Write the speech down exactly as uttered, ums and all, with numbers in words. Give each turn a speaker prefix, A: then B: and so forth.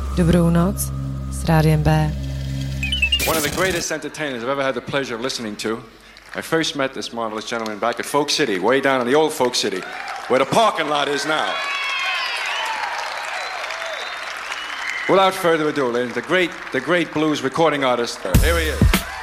A: Dobrou noc s Rádiem B.
B: One of the greatest entertainers I've ever had the pleasure of listening to. I first met this marvelous gentleman back at Folk City, way down in the old Folk City, where the parking lot is now. Without further ado, ladies, the great, the great blues recording artist, here he is.